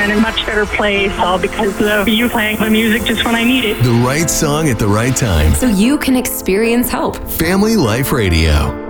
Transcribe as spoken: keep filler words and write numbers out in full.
in a much better place, all because of you playing the music just when I need it. The right song at the right time. So you can experience hope. Family Life Radio.